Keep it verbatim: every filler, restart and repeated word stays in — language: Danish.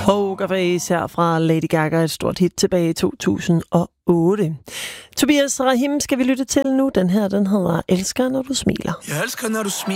Pokerface her fra Lady Gaga, et stort hit tilbage i to tusind og otte. Tobias Rahim skal vi lytte til nu. Den her, den hedder Elsker, når du smiler. Jeg elsker, når du smiler.